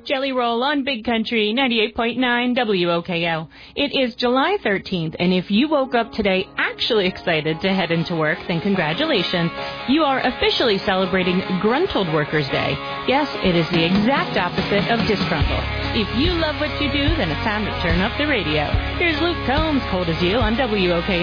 Jelly Roll on Big Country 98.9 WOKL. It is July 13th, and if you woke up today actually excited to head into work, then congratulations. You are officially celebrating Gruntled Workers Day. Yes, it is the exact opposite of disgruntled. If you love what you do, then it's time to turn up the radio. Here's Luke Combs, Cold as You on WOKL.